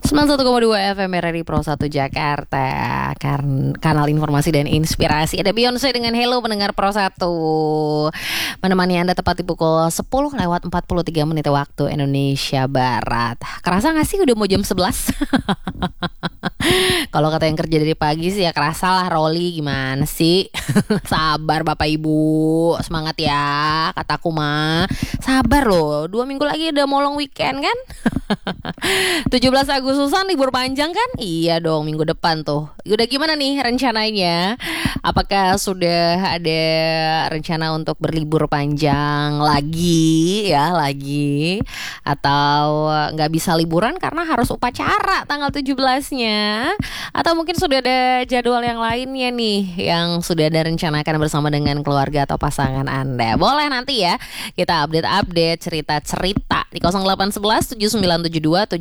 91,2 FM RRI Pro 1 Jakarta, kanal informasi dan inspirasi. Ada Beyonce dengan Hello pendengar Pro 1, menemani Anda tepat di pukul 10 lewat 43 menit waktu Indonesia Barat. Kerasa gak sih udah mau jam 11? Kalau kata yang kerja dari pagi sih ya kerasa lah. Rolly gimana sih? Sabar Bapak Ibu, semangat ya. Kataku mah sabar loh, 2 minggu lagi udah mau long weekend kan. 17 Agustusan libur panjang kan? Iya dong, minggu depan tuh. Udah gimana nih rencananya? Apakah sudah ada rencana untuk berlibur panjang lagi ya, atau nggak bisa liburan karena harus upacara tanggal 17-nya? Atau mungkin sudah ada jadwal yang lainnya nih yang sudah ada rencanakan bersama dengan keluarga atau pasangan Anda? Boleh nanti ya kita update cerita-cerita di 0811 7972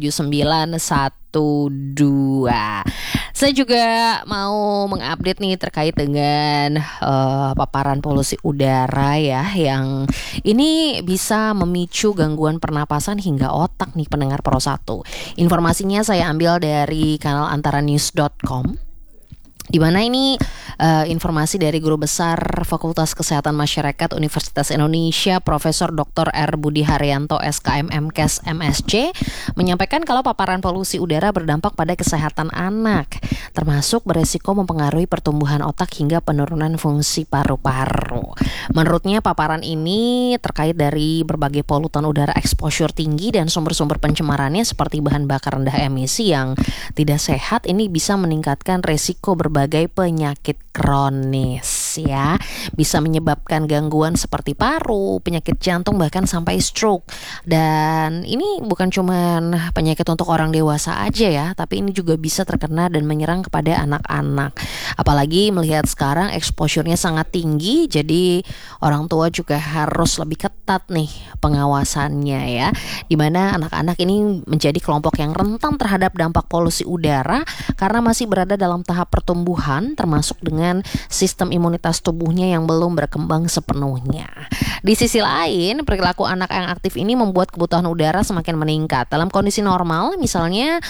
7912. Saya juga mau mengupdate nih terkait dengan paparan polusi udara ya, yang ini bisa memicu gangguan pernapasan hingga otak nih pendengar Pro 1. Informasinya saya ambil dari kanal antaranews.com, di mana ini informasi dari Guru Besar Fakultas Kesehatan Masyarakat Universitas Indonesia Profesor Dr. R. Budi Haryanto SKM MKes MSc menyampaikan kalau paparan polusi udara berdampak pada kesehatan anak, termasuk beresiko mempengaruhi pertumbuhan otak hingga penurunan fungsi paru-paru. Menurutnya paparan ini terkait dari berbagai polutan udara exposure tinggi dan sumber-sumber pencemarannya seperti bahan bakar rendah emisi yang tidak sehat, ini bisa meningkatkan resiko berbagai penyakit kronis ya, bisa menyebabkan gangguan seperti paru, penyakit jantung, bahkan sampai stroke. Dan ini bukan cuma penyakit untuk orang dewasa aja ya, tapi ini juga bisa terkena dan menyerang kepada anak-anak. Apalagi melihat sekarang exposure-nya sangat tinggi, jadi orang tua juga harus lebih ketat nih pengawasannya ya, dimana anak-anak ini menjadi kelompok yang rentan terhadap dampak polusi udara karena masih berada dalam tahap pertumbuhan, termasuk dengan sistem imunitas tubuhnya yang belum berkembang sepenuhnya. Di sisi lain, perilaku anak yang aktif ini membuat kebutuhan udara semakin meningkat. Dalam kondisi normal, misalnya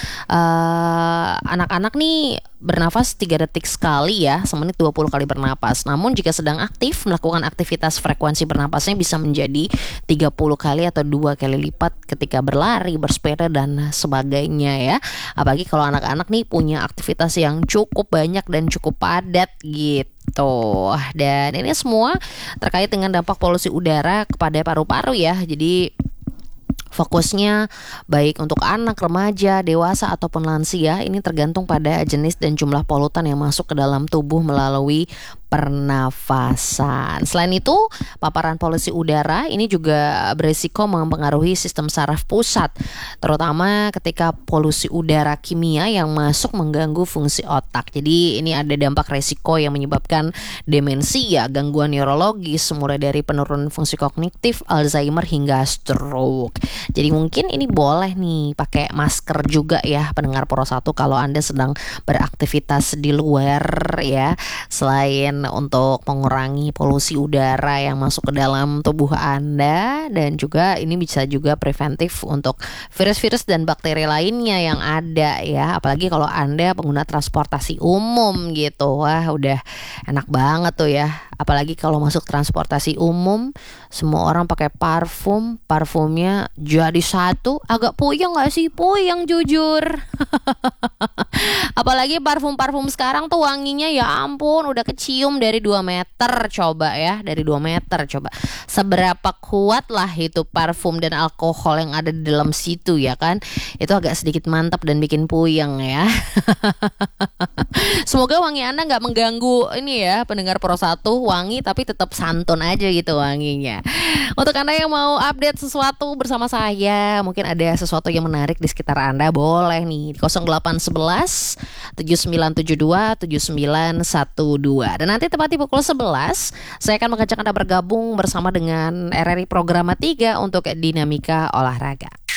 anak-anak nih bernafas 3 detik sekali ya, semenit 20 kali bernapas. Namun jika sedang aktif, melakukan aktivitas frekuensi bernapasnya bisa menjadi 30 kali atau 2 kali lipat ketika berlari, bersepeda dan sebagainya ya. Apalagi kalau anak-anak nih punya aktivitas yang cukup banyak dan cukup padat gitu. Dan ini semua terkait dengan dampak polusi udara kepada paru-paru ya. Jadi fokusnya baik untuk anak, remaja, dewasa ataupun lansia, ini tergantung pada jenis dan jumlah polutan yang masuk ke dalam tubuh melalui pernafasan. Selain itu, paparan polusi udara ini juga berisiko mempengaruhi sistem saraf pusat, terutama ketika polusi udara kimia yang masuk mengganggu fungsi otak. Jadi ini ada dampak resiko yang menyebabkan demensia, gangguan neurologis, mulai dari penurunan fungsi kognitif, Alzheimer hingga stroke. Jadi mungkin ini boleh nih pakai masker juga ya pendengar Pro 1 kalau Anda sedang beraktivitas di luar ya, selain untuk mengurangi polusi udara yang masuk ke dalam tubuh Anda, dan juga ini bisa juga preventif untuk virus-virus dan bakteri lainnya yang ada ya. Apalagi kalau Anda pengguna transportasi umum gitu, wah udah enak banget tuh ya. Apalagi kalau masuk transportasi umum, semua orang pakai parfumnya jadi satu, agak puyeng gak sih? Puyeng jujur. Apalagi parfum sekarang tuh wanginya ya ampun, udah kecium dari 2 meter coba ya, dari 2 meter coba. Seberapa kuat lah itu parfum dan alkohol yang ada di dalam situ ya kan? Itu agak sedikit mantap dan bikin puyeng ya. Semoga wangi Anda gak mengganggu ini ya pendengar Pro 1, wangi tapi tetap santun aja gitu wanginya. Untuk Anda yang mau update sesuatu bersama saya, mungkin ada sesuatu yang menarik di sekitar Anda, boleh nih di 0811 7972 7912. Dan nanti tepat di pukul 11 saya akan mengajak Anda bergabung bersama dengan RRI Programa 3 untuk Dinamika Olahraga.